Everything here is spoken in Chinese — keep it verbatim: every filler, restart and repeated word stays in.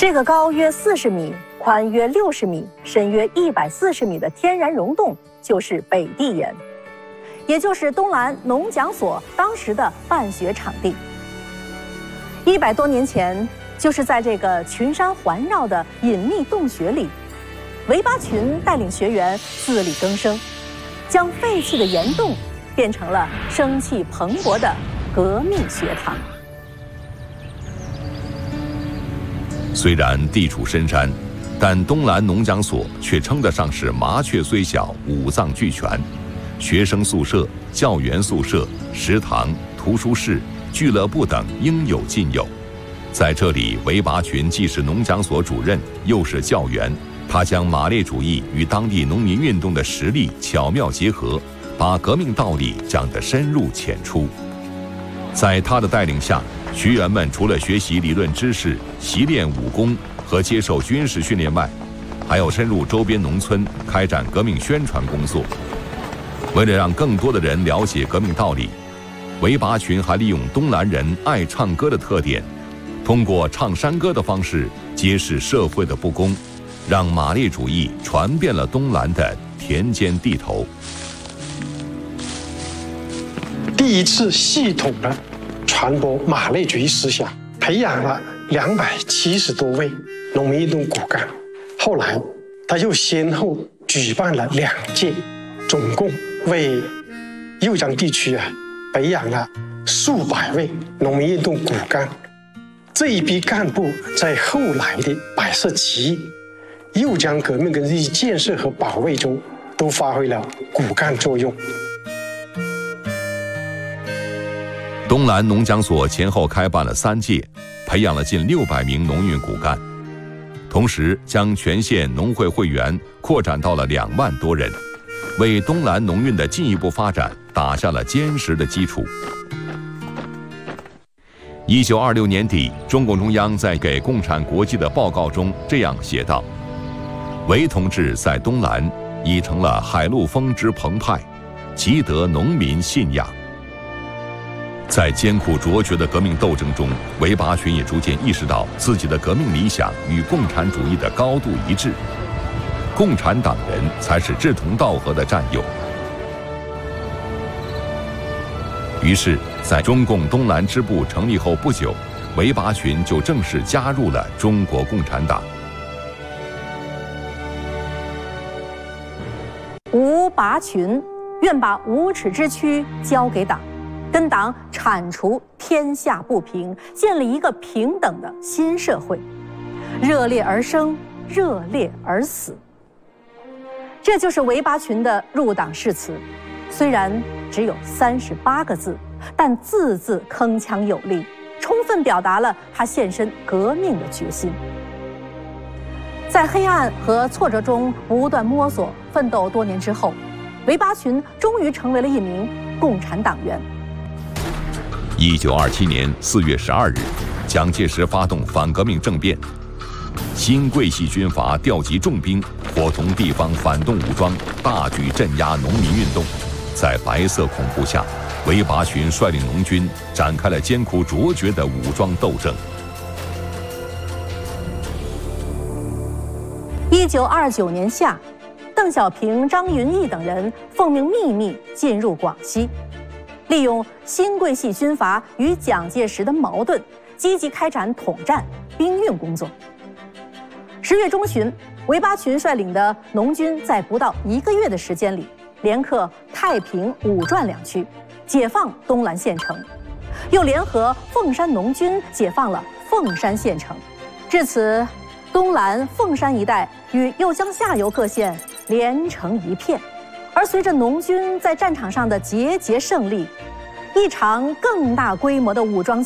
这个高约四十米、宽约六十米、深约一百四十米的天然溶洞就是北地岩，也就是东兰农讲所当时的办学场地。一百多年前，就是在这个群山环绕的隐秘洞穴里，韦拔群带领学员自力更生，将废弃的岩洞变成了生气蓬勃的革命学堂。 虽然地处深山，但东兰农讲所却称得上是麻雀虽小，五脏俱全。学生宿舍、教员宿舍、食堂、图书室、俱乐部等应有尽有。在这里，韦拔群既是农讲所主任，又是教员。他将马列主义与当地农民运动的实力巧妙结合，把革命道理讲得深入浅出。在他的带领下，学员们除了学习理论知识、习练武功和接受军事训练外，还要深入周边农村开展革命宣传工作。为了让更多的人了解革命道理，韦拔群还利用东兰人爱唱歌的特点，通过唱山歌的方式揭示社会的不公，让马列主义传遍了东兰的田间地头。 第一次系统的传播马列主义思想，培养了两百七十多位农民运动骨干。后来，他又先后举办了两届，总共为右江地区啊培养了数百位农民运动骨干。这一批干部在后来的百色起义、右江革命跟日益建设和保卫中，都发挥了骨干作用。 东兰农讲所前后开办了三届，培养了近六百名农运骨干，同时将全县农会会员扩展到了两万多人，为东兰农运的进一步发展打下了坚实的基础。一九二六年底，中共中央在给共产国际的报告中这样写道：韦同志在东兰已成了海陆丰之澎湃，极得农民信仰。在艰苦卓绝的革命斗争中，韦拔群也逐渐意识到自己的革命理想与共产主义的高度一致，共产党人才是志同道合的战友。于是，在中共东兰支部成立后不久，韦拔群就正式加入了中国共产党。 吴拔群愿把无耻之躯交给党，跟党铲除天下不平，建立一个平等的新社会，热烈而生，热烈而死。这就是韦拔群的入党誓词，虽然只有三十八个字，但字字铿锵有力，充分表达了他献身革命的决心。在黑暗和挫折中不断摸索奋斗多年之后，韦拔群终于成为了一名共产党员。 一九二七年四月十二日，蒋介石发动反革命政变，新桂系军阀调集重兵，伙同地方反动武装，大举镇压农民运动。在白色恐怖下，韦拔群率领农军展开了艰苦卓绝的武装斗争。 一九二九年夏，邓小平、张云逸等人奉命秘密进入广西，利用新桂系军阀与蒋介石的矛盾，积极开展统战、兵运工作。十月中旬，韦拔群率领的农军在不到一个月的时间里，连克太平、武转两区，解放东兰县城，又联合凤山农军解放了凤山县城。至此，东兰、凤山一带与右江下游各县连成一片。而随着农军在战场上的节节胜利，一场更大规模的武装